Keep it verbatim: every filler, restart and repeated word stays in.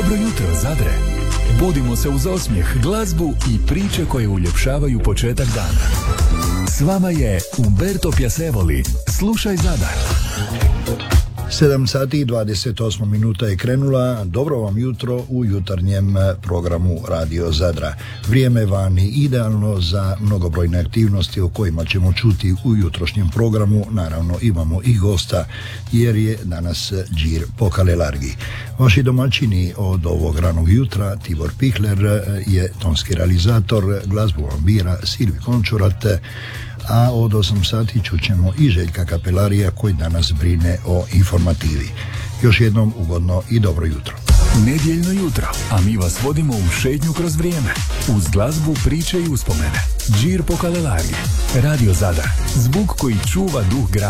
Dobro jutro, Zadre. Budimo se uz osmijeh, glazbu i priče koje uljepšavaju početak dana. S vama je Umberto Piacevoli. Slušaj Zadar. sedam sati i dvadeset osam minuta je krenula. Dobro vam jutro u jutarnjem programu Radio Zadra. Vrijeme vani idealno za mnogobrojne aktivnosti o kojima ćemo čuti u jutrošnjem programu. Naravno imamo i gosta jer je danas đir po Kalelargi. Vaši domaćini od ovog ranog jutra, Tibor Pihler je tonski realizator, glazbu vam bira Silvi Končurat, a od osam sati čućemo i Željka Kapelarija koji danas brine o informativi. Još jednom ugodno i dobro jutro. Nedjeljno jutro, a mi vas vodimo u šetnju kroz vrijeme. Uz glazbu, priče i uspomene. Đir po Kalelargi. Radio Zadar. Zvuk koji čuva duh grada.